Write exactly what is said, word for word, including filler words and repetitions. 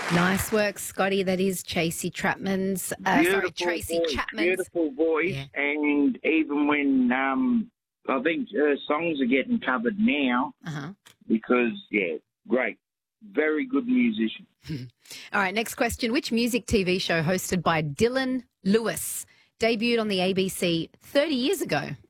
Nice work, Scotty. That is Tracy Chapman's. Uh, sorry, Tracy voice, Chapman's. Beautiful voice, Yeah. and even when um, I think her songs are getting covered now Uh-huh. because, yeah, great. Very good musician. All right, next question. Which music T V show hosted by Dylan Lewis debuted on the A B C thirty years ago?